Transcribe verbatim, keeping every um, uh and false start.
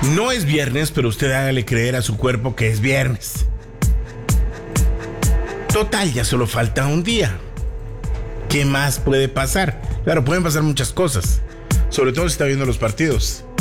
No es viernes, pero usted hágale creer a su cuerpo que es viernes. Total, ya solo falta un día. ¿Qué más puede pasar? Claro, pueden pasar muchas cosas. Sobre todo si está viendo los partidos.